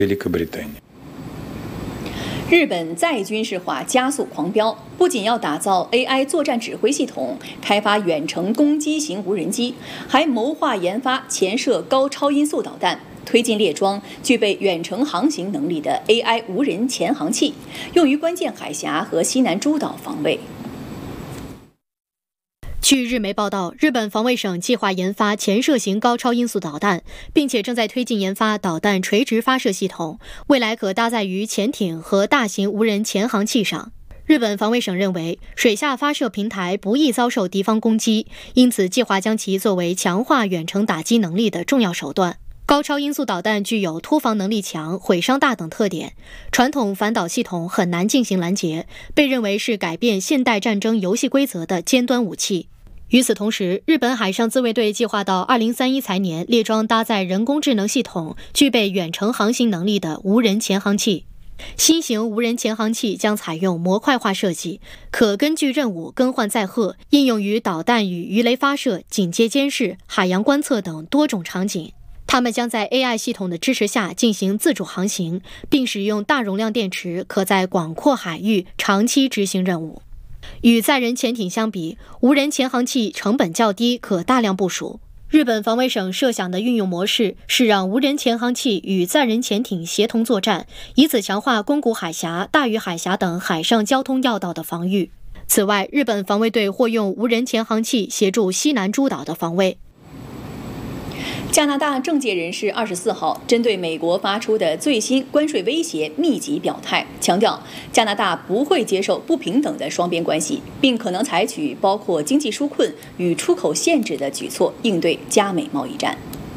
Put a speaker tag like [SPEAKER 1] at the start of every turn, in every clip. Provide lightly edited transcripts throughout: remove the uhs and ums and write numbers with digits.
[SPEAKER 1] 日本再军事化加速狂飙，不仅要打造 AI 作战指挥系统，开发远程攻击型无人机，还谋划研发潜射高超音速导弹，推进列装具备远程航行能力的 AI 无人潜航器，用于关键海峡和西南诸岛防卫。
[SPEAKER 2] 据日媒报道，日本防卫省计划研发潜射型高超音速导弹，并且正在推进研发导弹垂直发射系统，未来可搭载于潜艇和大型无人潜航器上。日本防卫省认为，水下发射平台不易遭受敌方攻击，因此计划将其作为强化远程打击能力的重要手段。高超音速导弹具有突防能力强、毁伤大等特点，传统反导系统很难进行拦截，被认为是改变现代战争游戏规则的尖端武器。与此同时，日本海上自卫队计划到2031财年列装搭载人工智能系统、具备远程航行能力的无人潜航器。新型无人潜航器将采用模块化设计，可根据任务更换载荷，应用于导弹与鱼雷发射、警戒监视、海洋观测等多种场景。它们将在 AI 系统的支持下进行自主航行，并使用大容量电池，可在广阔海域长期执行任务。与载人潜艇相比，无人潜航器成本较低，可大量部署。日本防卫省设想的运用模式是让无人潜航器与载人潜艇协同作战，以此强化宫古海峡、大隅海峡等海上交通要道的防御。此外，日本防卫队或用无人潜航器协助西南诸岛的防卫。
[SPEAKER 1] 加拿大政界人士24号针对美国发出的最新关税威胁密集表态，强调加拿大不会接受不平等的双边关系，并可能采取包括经济纾困与出口限制的举措应对加美贸易战。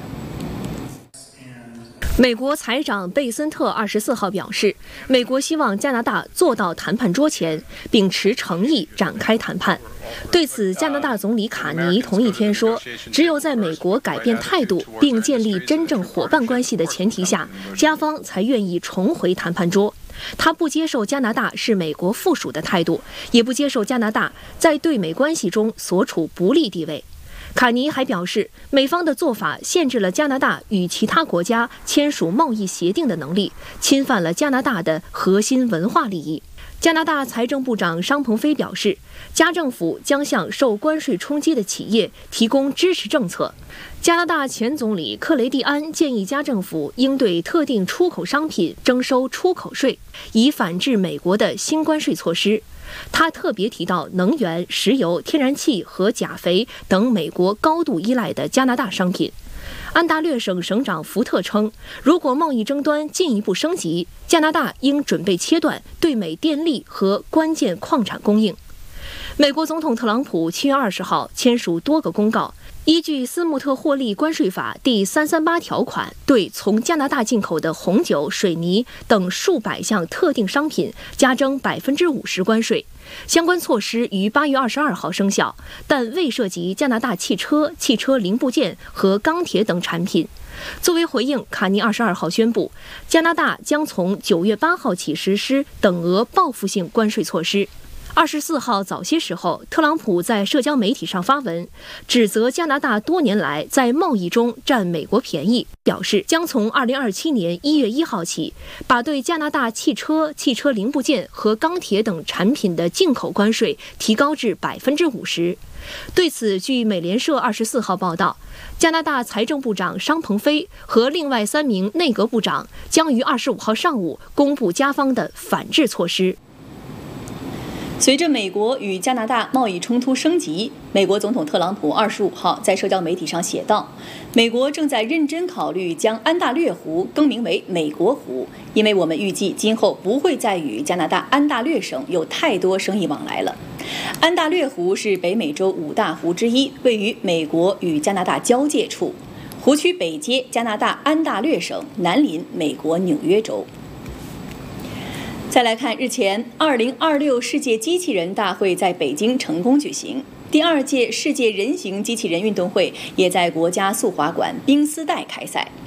[SPEAKER 3] 美国财长贝森特24号表示，美国希望加拿大坐到谈判桌前，秉持诚意展开谈判。对此，加拿大总理卡尼同一天说，只有在美国改变态度并建立真正伙伴关系的前提下，加方才愿意重回谈判桌。他不接受加拿大是美国附属的态度，也不接受加拿大在对美关系中所处不利地位。卡尼还表示，美方的做法限制了加拿大与其他国家签署贸易协定的能力，侵犯了加拿大的核心文化利益。加拿大财政部长商鹏飞表示，加政府将向受关税冲击的企业提供支持政策。加拿大前总理克雷蒂安建议加政府应对特定出口商品征收出口税，以反制美国的新关税措施。他特别提到能源、石油、天然气和钾肥等美国高度依赖的加拿大商品。安大略省省长福特称，如果贸易争端进一步升级，加拿大应准备切断对美电力和关键矿产供应。美国总统特朗普7月20号签署多个公告，依据斯穆特霍利关税法第338条款，对从加拿大进口的红酒、水泥等数百项特定商品加征50%关税。相关措施于8月22号生效，但未涉及加拿大汽车、汽车零部件和钢铁等产品。作为回应，卡尼22号宣布，加拿大将从9月8号起实施等额报复性关税措施。24号早些时候，特朗普在社交媒体上发文，指责加拿大多年来在贸易中占美国便宜，表示将从2027年1月1号起，把对加拿大汽车、汽车零部件和钢铁等产品的进口关税提高至50%。对此，据美联社24号报道，加拿大财政部长商鹏飞和另外3名内阁部长将于25号上午公布加方的反制措施。
[SPEAKER 1] 随着美国与加拿大贸易冲突升级，美国总统特朗普25号在社交媒体上写道，美国正在认真考虑将安大略湖更名为美国湖，因为我们预计今后不会再与加拿大安大略省有太多生意往来了。安大略湖是北美洲5大湖之一，位于美国与加拿大交界处，湖区北接加拿大安大略省，南临美国纽约州。再来看，日前2026世界机器人大会在北京成功举行，第2届世界人形机器人运动会也在国家速滑馆冰丝带开赛。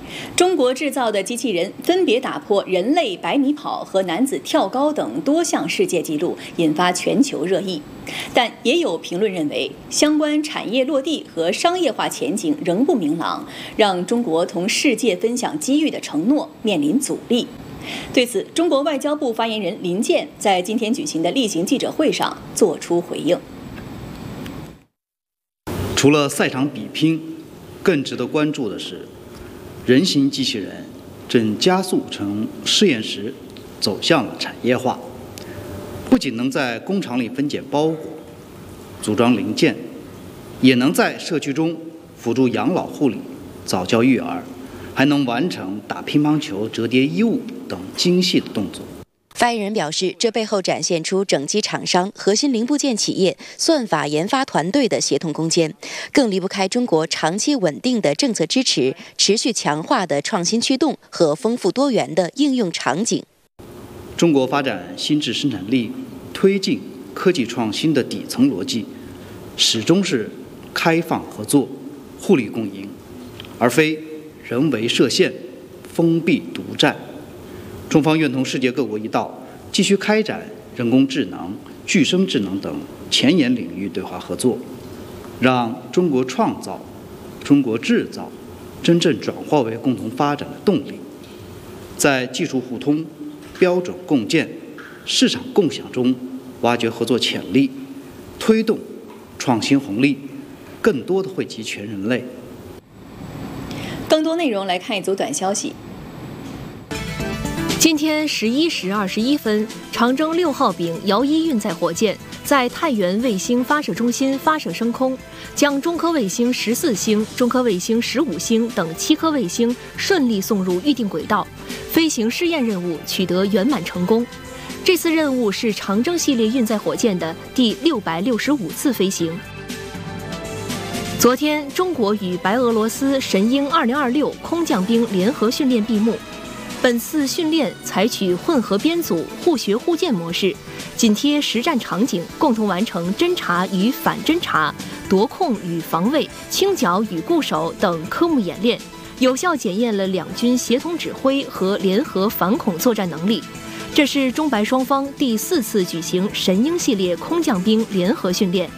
[SPEAKER 1] 中国制造的机器人分别打破人类100米跑和男子跳高等多项世界纪录，引发全球热议。但也有评论认为，相关产业落地和商业化前景仍不明朗，让中国同世界分享机遇的承诺面临阻力。对此，中国外交部发言人林健在今天举行的例行记者会上作出回应。
[SPEAKER 4] 除了赛场比拼，更值得关注的是，人形机器人正加速从实验室走向了产业化，不仅能在工厂里分拣包裹、组装零件，也能在社区中辅助养老护理、早教育儿，还能完成打乒乓球、折叠衣物等精细的动作。
[SPEAKER 5] 发言人表示，这背后展现出整机厂商、核心零部件企业、算法研发团队的协同攻坚，更离不开中国长期稳定的政策支持、持续强化的创新驱动和丰富多元的应用场景。
[SPEAKER 4] 中国发展新质生产力、推进科技创新的底层逻辑，始终是开放合作、互利共赢，而非人为设限、封闭独占。中方愿同世界各国一道，继续开展人工智能、具身智能等前沿领域对话合作，让中国创造、中国制造真正转化为共同发展的动力，在技术互通、标准共建、市场共享中挖掘合作潜力，推动创新红利更多的惠及全人类。
[SPEAKER 1] 更多内容来看一组短消息。
[SPEAKER 3] 今天11时21分，长征6号丙遥1运载火箭在太原卫星发射中心发射升空，将中科卫星14星、中科卫星15星等7颗卫星顺利送入预定轨道，飞行试验任务取得圆满成功。这次任务是长征系列运载火箭的第665次飞行。昨天，中国与白俄罗斯神鹰2026空降兵联合训练闭幕。本次训练采取混合编组、互学互鉴模式，紧贴实战场景，共同完成侦察与反侦察、夺控与防卫、清剿与固守等科目演练，有效检验了两军协同指挥和联合反恐作战能力。这是中白双方第4次举行神鹰系列空降兵联合训练。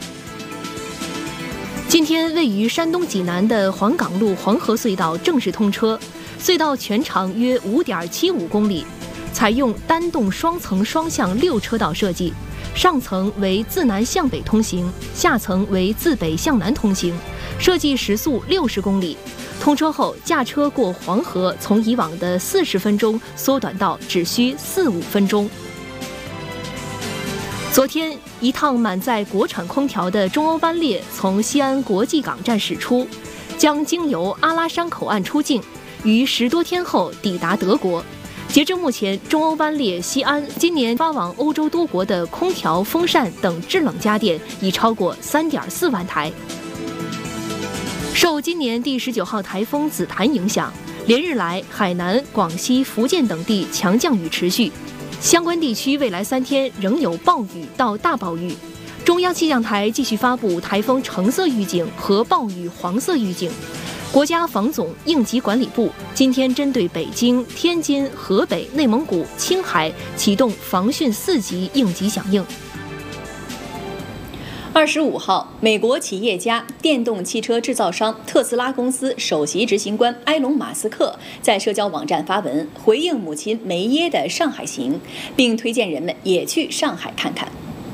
[SPEAKER 3] 今天，位于山东济南的黄岗路黄河隧道正式通车。隧道全长约5.75公里，采用单洞双层双向6车道设计，上层为自南向北通行，下层为自北向南通行，设计时速60公里。通车后，驾车过黄河从以往的40分钟缩短到只需4-5分钟。昨天，一趟满载国产空调的中欧班列从西安国际港站驶出，将经由阿拉山口岸出境。于10多天后抵达德国。截至目前，中欧班列西安今年发往欧洲多国的空调、风扇等制冷家电已超过3.4万台。受今年第19号台风紫檀影响，连日来海南、广西、福建等地强降雨持续，相关地区未来3天仍有暴雨到大暴雨。中央气象台继续发布台风橙色预警和暴雨黄色预警。国家防总应急管理部今天针对北京、天津、河北、内蒙古、青海启动防汛4级应急响应。
[SPEAKER 1] 25号，美国企业家、电动汽车制造商特斯拉公司首席执行官埃隆·马斯克在社交网站发文回应母亲梅耶的上海行，并推荐人们也去上海看看。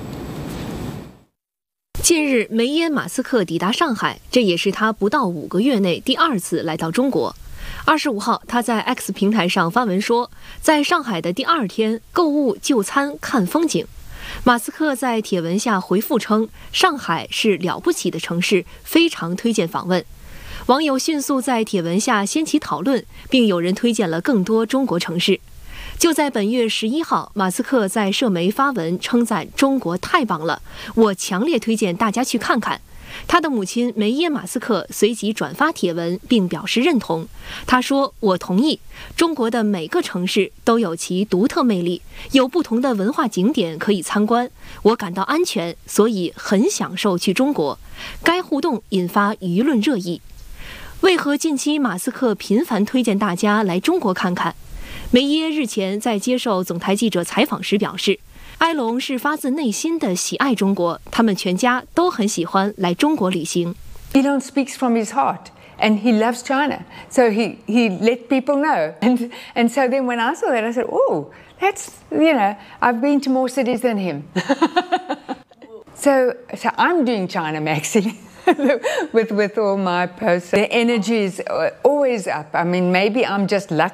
[SPEAKER 3] 近日，梅耶·马斯克抵达上海，这也是他不到5个月内第2次来到中国。25号，他在 X 平台上发文说，在上海的第2天，购物、就餐、看风景。马斯克在帖文下回复称，上海是了不起的城市，非常推荐访问。网友迅速在帖文下掀起讨论，并有人推荐了更多中国城市。就在本月11号，马斯克在社媒发文称赞中国太棒了，我强烈推荐大家去看看。他的母亲梅耶·马斯克随即转发帖文并表示认同。他说，我同意，中国的每个城市都有其独特魅力，有不同的文化景点可以参观，我感到安全，所以很享受去中国。该互动引发舆论热议。 为何近期马斯克频繁推荐大家来中国看看？梅耶日前在接受总台记者采访时表示，埃隆是发自内心的喜爱中国，他们全家都很喜欢来中国旅行。
[SPEAKER 6] Elon speaks from his heart, and he loves China, so he let people know. And so then when I saw that, I said, oh, that's, I've been to more cities than him. So I'm doing China Maxi with all my posts. The energy is always up. I mean, maybe I'm just lucky.